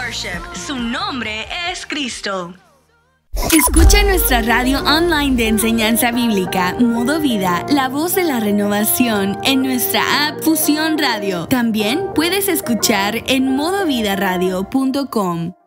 Worship. Su nombre es Cristo. Escucha nuestra radio online de enseñanza bíblica, Modo Vida, la voz de la renovación, en nuestra app Fusión Radio. También puedes escuchar en modovidaradio.com.